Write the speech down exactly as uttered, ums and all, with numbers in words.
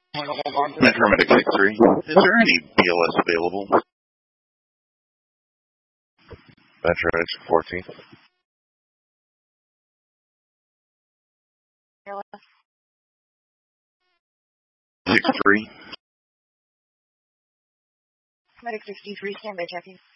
Metro Medic six three. Is there any B L S available? Metro Medic fourteen. six three. Medic sixty-three, standby checking.